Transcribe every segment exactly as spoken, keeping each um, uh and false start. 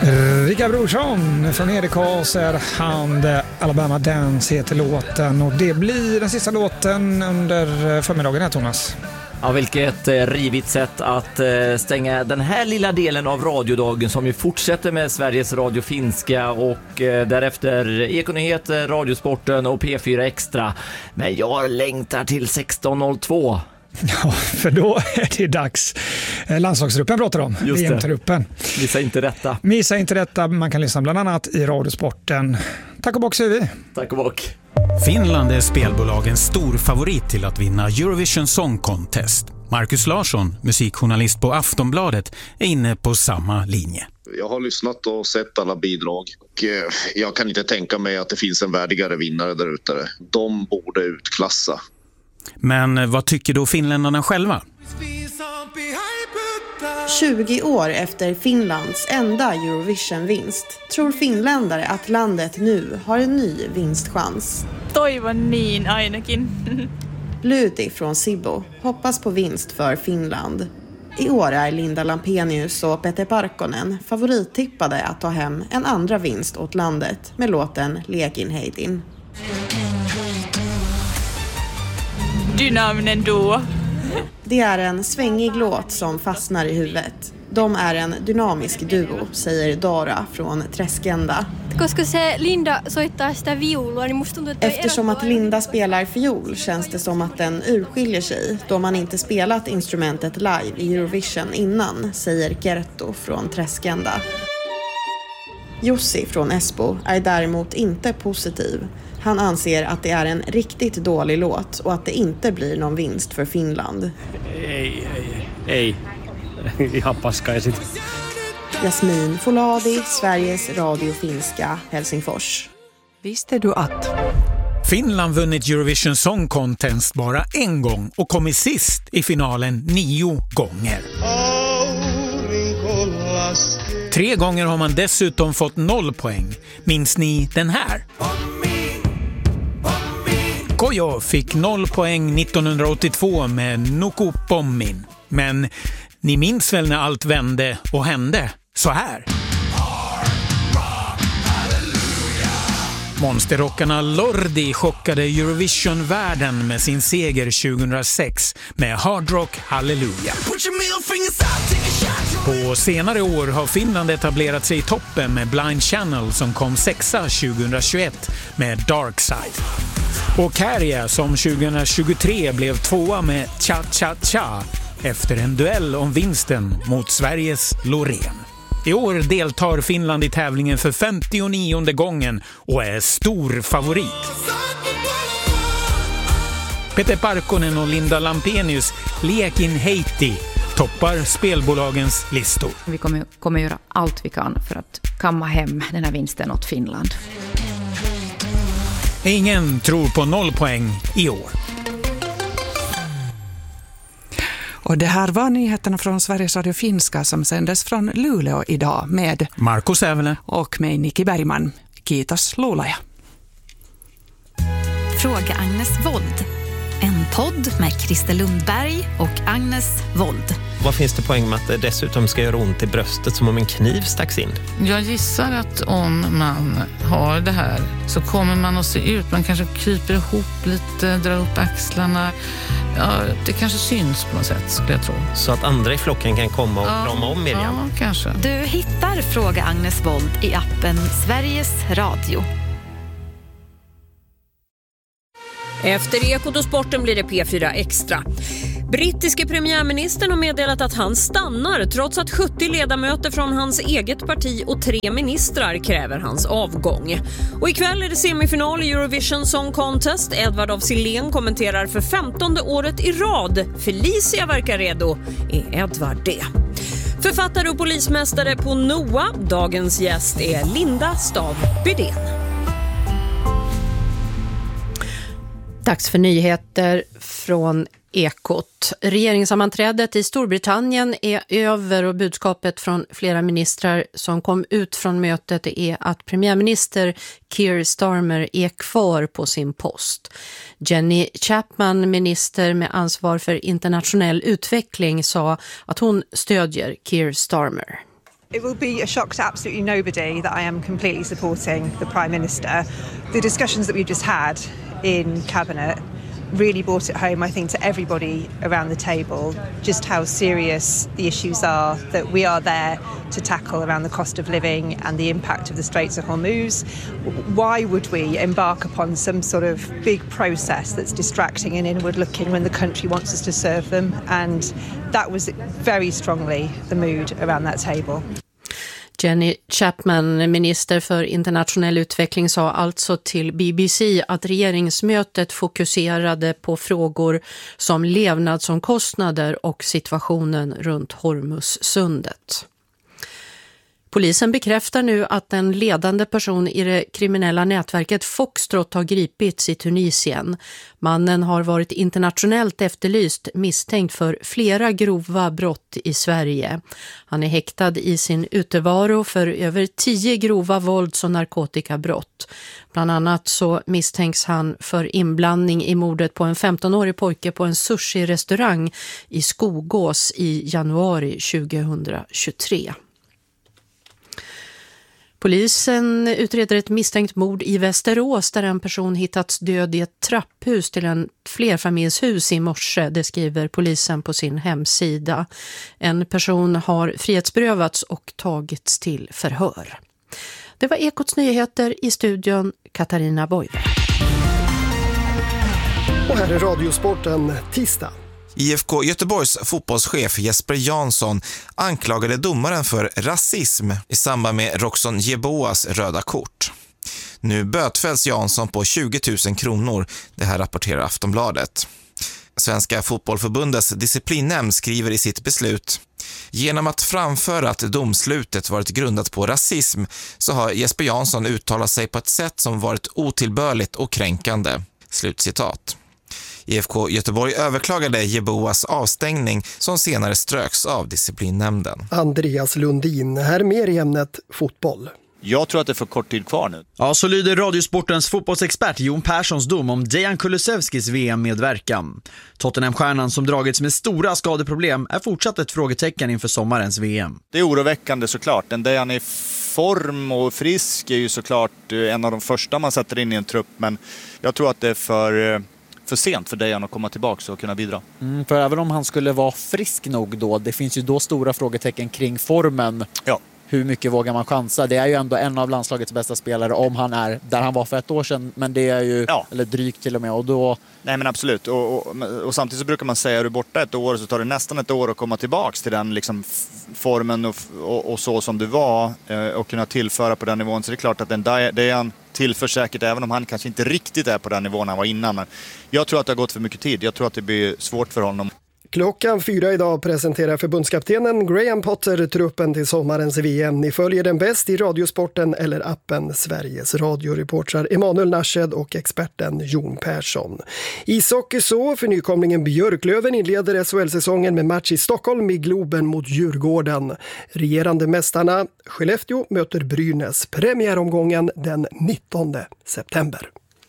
Rickard Brorsson från E D K är han, Alabama Dance heter låten, och det blir den sista låten under förmiddagen här, Thomas. Ja, vilket eh, rivigt sätt att eh, stänga den här lilla delen av radiodagen som ju fortsätter med Sveriges Radio Finska och eh, därefter Ekonyheter, Radiosporten och P fyra Extra. Men jag längtar till sexton noll två. Ja, för då är det dags. Landslagstruppen pratar om, V M-truppen. Missa inte detta. Missa inte detta, man kan lyssna bland annat i Radiosporten. Tack och bock, säger vi. Tack och bock. Finland är spelbolagens stor favorit till att vinna Eurovision Song Contest. Marcus Larsson, musikjournalist på Aftonbladet, är inne på samma linje. Jag har lyssnat och sett alla bidrag och jag kan inte tänka mig att det finns en värdigare vinnare där ute. De borde utklassa. Men vad tycker då finländarna själva? tjugo år efter Finlands enda Eurovision-vinst tror finländare att landet nu har en ny vinstchans. Toivon niin ainakin. Ludi från Sibbo hoppas på vinst för Finland. I år är Linda Lampenius och Peter Parkkonen favorittippade att ta hem en andra vinst åt landet med låten Lekin Heidin. Dynaminen duo. Det är en svängig låt som fastnar i huvudet. De är en dynamisk duo, säger Dara från Träskända. Koska se Linda soittaa sitä viulua, niin musta tuntuu, että Eftersom att Linda spelar fiol känns det som att den urskiljer sig då man inte spelat instrumentet live i Eurovision innan, säger Kerttu från Träskända. Jussi från Esbo är däremot inte positiv. Han anser att det är en riktigt dålig låt och att det inte blir någon vinst för Finland. Ei, ei, ei. Ihan paska esit. Jasmin Foladi, Sveriges Radio Finska, Helsingfors. Visste du att Finland vunnit Eurovision Song Contest bara en gång och kommit sist i finalen nio gånger. Tre gånger har man dessutom fått noll poäng. Minns ni den här? Kojo fick noll poäng nittonhundraåttiotvå med Nuku Pommin. Men ni minns väl när allt vände och hände så här? Monsterrockarna Lordi chockade Eurovision-världen med sin seger tjugohundrasex med Hard Rock Hallelujah. På senare år har Finland etablerat sig i toppen med Blind Channel som kom sexa tjugohundratjugoett med Dark Side. Och Kärja som tjugohundratjugotre blev tvåa med Cha Cha Cha efter en duell om vinsten mot Sveriges Loreen. I år deltar Finland i tävlingen för femtionionde gången och är stor favorit. Peter Parkkonen och Linda Lampenius, Lekin Heiti, toppar spelbolagens listor. vi kommer, kommer göra allt vi kan för att kamma hem den här vinsten åt Finland. Ingen tror på noll poäng i år. Och det här var nyheterna från Sveriges Radio Finska som sändes från Luleå idag med Marco Sävele och mig Nikki Bergman. Kiitos luulaja. Fråga Agnes Wold. En podd med Christer Lundberg och Agnes Wold. Vad finns det poäng med att det dessutom ska göra ont i bröstet som om en kniv stacks in? Jag gissar att om man har det här så kommer man att se ut. Man kanske kryper ihop lite, drar upp axlarna. Ja, det kanske syns på något sätt, skulle jag tro. Så att andra i flocken kan komma och ja, krama om Miriam? Ja, kanske. Du hittar Fråga Agnes Wold i appen Sveriges Radio. Efter Ekot och sporten blir det P fyra Extra. Brittiske premiärministern har meddelat att han stannar trots att sjuttio ledamöter från hans eget parti och tre ministrar kräver hans avgång. Och ikväll är det semifinal i Eurovision Song Contest. Edvard af Sillén kommenterar för femtonde året i rad. Felicia verkar redo. Är Edvard det? Författare och polismästare på Noa. Dagens gäst är Linda Stav Bydén. Dags för nyheter från Ekot. Regeringssammanträdet i Storbritannien är över och budskapet från flera ministrar som kom ut från mötet är att premiärminister Keir Starmer är kvar på sin post. Jenny Chapman, minister med ansvar för internationell utveckling, sa att hon stödjer Keir Starmer. It will be a shock to absolutely nobody that I am completely supporting the Prime Minister. The discussions that we've just had in Cabinet really brought it home, I think, to everybody around the table, just how serious the issues are that we are there to tackle around the cost of living and the impact of the Straits of Hormuz. Why would we embark upon some sort of big process that's distracting and inward looking when the country wants us to serve them? And that was very strongly the mood around that table. Jenny Chapman, minister för internationell utveckling, sa alltså till B B C att regeringsmötet fokuserade på frågor som levnadsomkostnader och situationen runt Hormuzsundet. Polisen bekräftar nu att en ledande person i det kriminella nätverket Foxtrot har gripits i Tunisien. Mannen har varit internationellt efterlyst, misstänkt för flera grova brott i Sverige. Han är häktad i sin utevaro för över tio grova vålds- och narkotikabrott. Bland annat så misstänks han för inblandning i mordet på en femtonårig pojke på en sushi-restaurang i Skogås i januari tjugohundratjugotre. Polisen utreder ett misstänkt mord i Västerås där en person hittats död i ett trapphus till en flerfamiljshus i morse. Det skriver polisen på sin hemsida. En person har frihetsberövats och tagits till förhör. Det var Ekots nyheter, i studion Katarina Boive. Och här är Radiosporten tisdag. I F K Göteborgs fotbollschef Jesper Jansson anklagade domaren för rasism i samband med Roxon Jeboas röda kort. Nu bötfälls Jansson på tjugo tusen kronor, det här rapporterar Aftonbladet. Svenska fotbollförbundets disciplinnämnd skriver i sitt beslut: genom att framföra att domslutet varit grundat på rasism så har Jesper Jansson uttalat sig på ett sätt som varit otillbörligt och kränkande. Slutcitat. I F K Göteborg överklagade Jeboas avstängning som senare ströks av disciplinnämnden. Andreas Lundin, här mer i ämnet fotboll. Jag tror att det är för kort tid kvar nu. Ja, så lyder Radiosportens fotbollsexpert Jon Perssons dom om Dejan Kulusevskis V M-medverkan. Tottenham-stjärnan som dragits med stora skadeproblem är fortsatt ett frågetecken inför sommarens V M. Det är oroväckande såklart. Den Dejan är i form och frisk är ju såklart en av de första man sätter in i en trupp. Men jag tror att det är för... för sent för Dejan att komma tillbaka och kunna bidra. Mm, för även om han skulle vara frisk nog då, det finns ju då stora frågetecken kring formen. Ja. Hur mycket vågar man chansa? Det är ju ändå en av landslagets bästa spelare om han är där han var för ett år sedan, men det är ju, ja. eller drygt till och med, och då... Nej men absolut, och, och, och samtidigt så brukar man säga att är du borta ett år så tar det nästan ett år att komma tillbaka till den liksom formen och, och, och så som du var eh, och kunna tillföra på den nivån. Så det är klart att den Dejan tillför säkert, även om han kanske inte riktigt är på den nivån han var innan. Men jag tror att det har gått för mycket tid. Jag tror att det blir svårt för honom. Klockan fyra idag presenterar förbundskaptenen Graham Potter truppen till sommarens V M. Ni följer den bäst i Radiosporten eller appen. Sveriges radioreportrar Emanuel Narshed och experten Jon Persson. Ishockey så, för nykomlingen Björklöven inleder S H L-säsongen med match i Stockholm i Globen mot Djurgården. Regerande mästarna Skellefteå möter Brynäs. Premiäromgången den nittonde september.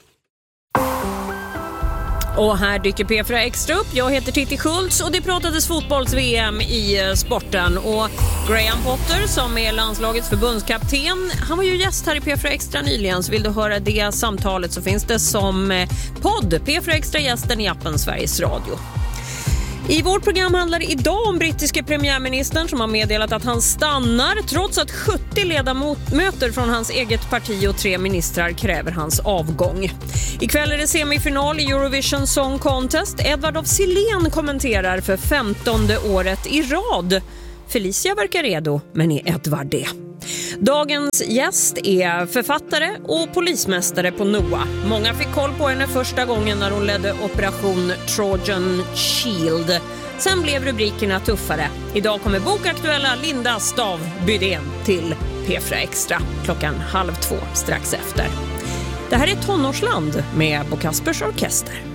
Och här dyker P fyra Extra upp. Jag heter Titti Schultz och det pratades fotbolls-V M i sporten. Och Graham Potter som är landslagets förbundskapten, han var ju gäst här i P fyra Extra nyligen. Så vill du höra det samtalet så finns det som podd P fyra Extra gästen i appen Sveriges Radio. I vårt program handlar det idag om brittiska premiärministern som har meddelat att han stannar trots att sjuttio ledamöter från hans eget parti och tre ministrar kräver hans avgång. Ikväll är det semifinal i Eurovision Song Contest. Edvard af Sillén kommenterar för femtonde året i rad. Felicia verkar redo, men är Edvard det? Dagens gäst är författare och polismästare på N O A. Många fick koll på henne första gången när hon ledde operation Trojan Shield. Sen blev rubrikerna tuffare. Idag kommer bokaktuella Linda Stav-Bydén till P fyra Extra klockan halv två strax efter. Det här är Tonårsland med Bo Kaspers Orkester.